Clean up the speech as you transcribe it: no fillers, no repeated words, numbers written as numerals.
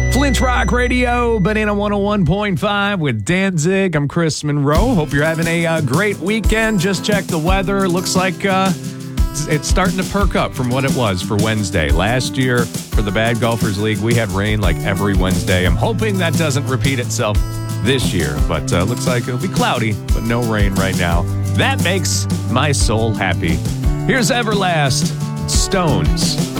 Flint Rock Radio, Banana 101.5 with Danzig. I'm Chris Monroe. Hope you're having a great weekend. Just checked the weather. Looks like it's starting to perk up from what it was for Wednesday. Last year, for the Bad Golfers League, we had rain like every Wednesday. I'm hoping that doesn't repeat itself this year, but looks like it'll be cloudy, but no rain right now. That makes my soul happy. Here's Everlast, Stones.